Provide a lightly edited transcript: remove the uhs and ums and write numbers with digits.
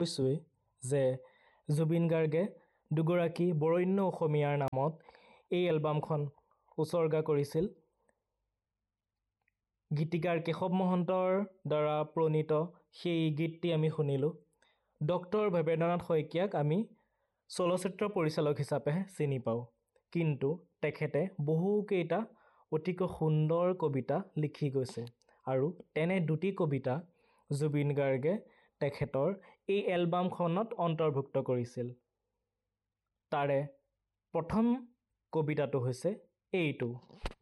কৈছোঁৱেই যে জুবিন গাৰ্গে দুগৰাকী বৰেণ্য অসমীয়াৰ নামত এই এলবামখন উচৰ্গা কৰিছিল। গীতিকাৰ কেশৱ মহন্তৰ দ্বাৰা প্ৰণীত সেই গীতটি আমি শুনিলোঁ। ডক্টৰ ভৱেন্দ্ৰনাথ শইকীয়াক আমি চলচ্চিত্ৰ পৰিচালক হিচাপেহে চিনি পাওঁ, কিন্তু তেখেতে বহুকেইটা অতিকৈ সুন্দৰ কবিতা লিখি গৈছে আৰু তেনে দুটি কবিতা জুবিন গাৰ্গে তেখেতৰ এই এলবামখনত অন্তৰ্ভুক্ত কৰিছিল। তাৰে প্ৰথম কবিতাটো হৈছে এইটো।